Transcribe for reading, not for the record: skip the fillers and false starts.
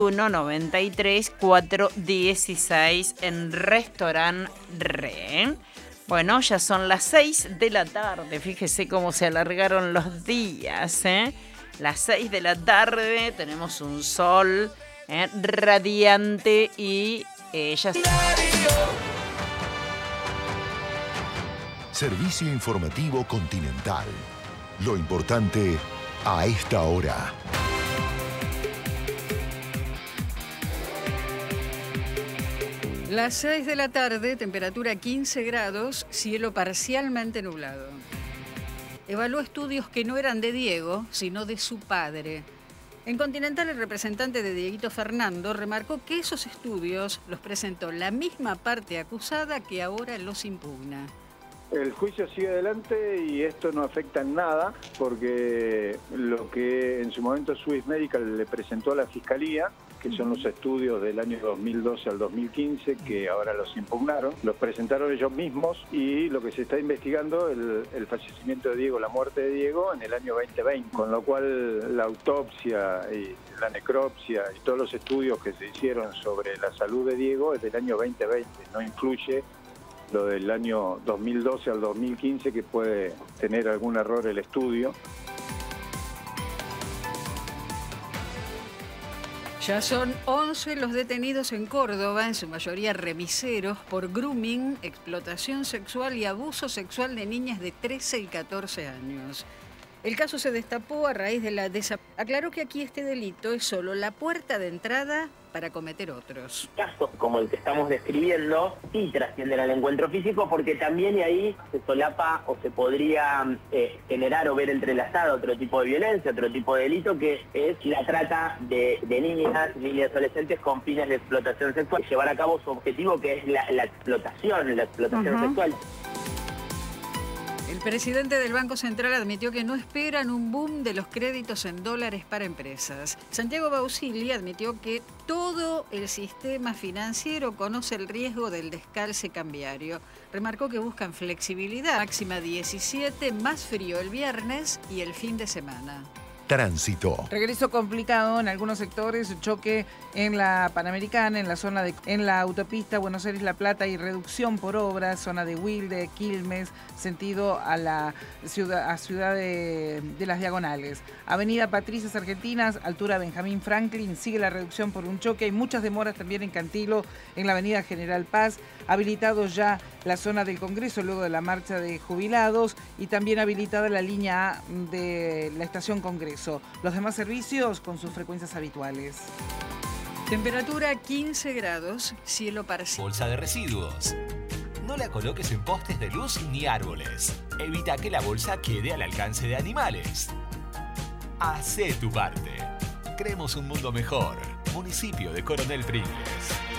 193 416 en Restaurant Re. Bueno, ya son las 6 de la tarde. Fíjese cómo se alargaron los días, ¿eh? Las 6 de la tarde, tenemos un sol radiante y ya... Servicio informativo Continental. Lo importante a esta hora. Las 6 de la tarde, temperatura 15 grados, cielo parcialmente nublado. Evaluó estudios que no eran de Diego, sino de su padre. En Continental, el representante de Dieguito Fernando remarcó que esos estudios los presentó la misma parte acusada que ahora los impugna. El juicio sigue adelante y esto no afecta en nada porque lo que en su momento Swiss Medical le presentó a la Fiscalía, que son los estudios del año 2012 al 2015, que ahora los impugnaron, los presentaron ellos mismos y lo que se está investigando el fallecimiento de Diego, la muerte de Diego en el año 2020, con lo cual la autopsia y la necropsia y todos los estudios que se hicieron sobre la salud de Diego es del año 2020, no incluye lo del año 2012 al 2015, que puede tener algún error el estudio. Ya son 11 los detenidos en Córdoba, en su mayoría remiseros, por grooming, explotación sexual y abuso sexual de niñas de 13 y 14 años. El caso se destapó a raíz de la desaparición. Aclaró que aquí este delito es solo la puerta de entrada para cometer otros. Casos como el que estamos describiendo sí trascienden al encuentro físico porque también ahí se solapa o se podría generar o ver entrelazado otro tipo de violencia, otro tipo de delito que es la trata de niñas y adolescentes con fines de explotación sexual, llevar a cabo su objetivo que es la explotación sexual. El presidente del Banco Central admitió que no esperan un boom de los créditos en dólares para empresas. Santiago Bausili admitió que todo el sistema financiero conoce el riesgo del descalce cambiario. Remarcó que buscan flexibilidad, máxima 17, más frío el viernes y el fin de semana. Tránsito. Regreso complicado en algunos sectores, choque en la Panamericana, en la autopista Buenos Aires-La Plata y reducción por obras, zona de Wilde, Quilmes, sentido a la ciudad de las Diagonales. Avenida Patricias Argentinas, altura Benjamín Franklin, sigue la reducción por un choque. Hay muchas demoras también en Cantilo, en la avenida General Paz, habilitado ya la zona del Congreso luego de la marcha de jubilados y también habilitada la línea A de la estación Congreso. Los demás servicios con sus frecuencias habituales. Temperatura 15 grados, cielo parcial. Bolsa de residuos. No la coloques en postes de luz ni árboles. Evita que la bolsa quede al alcance de animales. Hacé tu parte. Creemos un mundo mejor. Municipio de Coronel Pringles.